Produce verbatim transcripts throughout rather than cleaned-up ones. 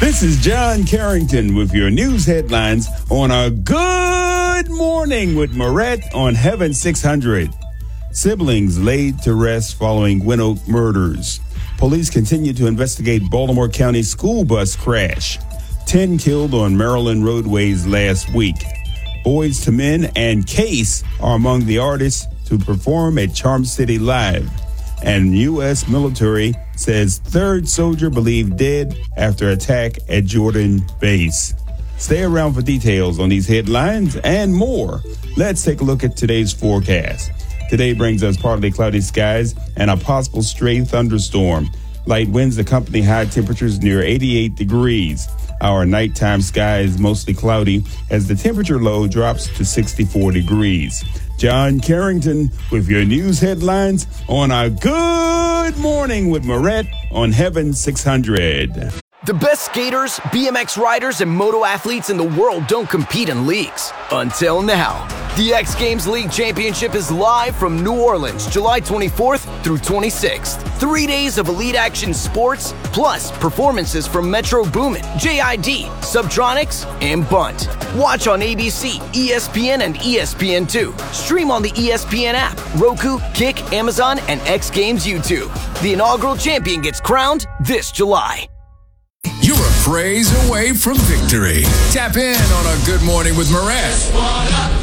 This is John Carrington with your news headlines on a Good Morning with Moret on Heaven six hundred. Siblings laid to rest following Winoak murders. Police continue to investigate Baltimore County school bus crash. Ten killed on Maryland roadways last week. Boys to Men and Case are among the artists to perform at Charm City Live. And U S military says third soldier believed dead after attack at Jordan base. Stay around for details on these headlines and more. Let's take a look at today's forecast. Today brings us partly cloudy skies and a possible stray thunderstorm. Light winds accompany high temperatures near eighty-eight degrees. Our nighttime sky is mostly cloudy as the temperature low drops to sixty-four degrees. John Carrington with your news headlines on a Good Morning with Moret on Heaven six hundred. The best skaters, B M X riders, and moto athletes in the world don't compete in leagues. Until now. The X Games League Championship is live from New Orleans, July twenty-fourth through twenty-sixth. Three days of elite action sports, plus performances from Metro Boomin, J I D, Subtronics, and Bunt. Watch on A B C, E S P N, and E S P N two. Stream on the E S P N app, Roku, Kick, Amazon, and X Games YouTube. The inaugural champion gets crowned this July. You're a praise away from victory. Tap in on a Good Morning with Moret.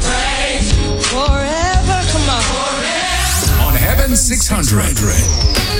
Forever, come on. On Heaven six hundred.